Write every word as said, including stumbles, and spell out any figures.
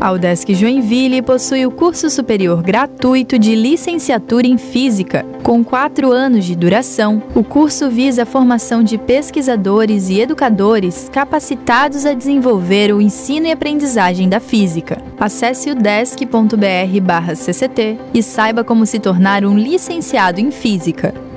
A UDESC Joinville possui o curso superior gratuito de licenciatura em Física. Com quatro anos de duração, o curso visa a formação de pesquisadores e educadores capacitados a desenvolver o ensino e aprendizagem da física. Acesse udesc ponto br barra cct e saiba como se tornar um licenciado em Física.